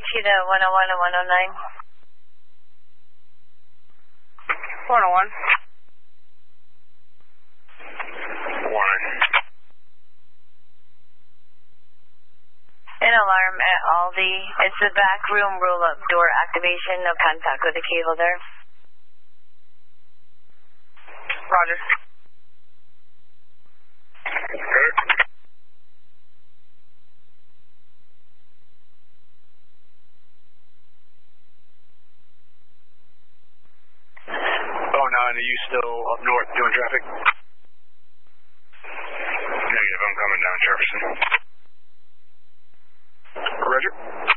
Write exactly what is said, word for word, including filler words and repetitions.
reach you to one oh one and one oh nine. one oh one. One. An alarm at Aldi. It's the back room roll-up door activation. No contact with the cable there. Roger. Good. Oh nine, are you still up north doing traffic? Negative, I'm coming down Jefferson. Roger.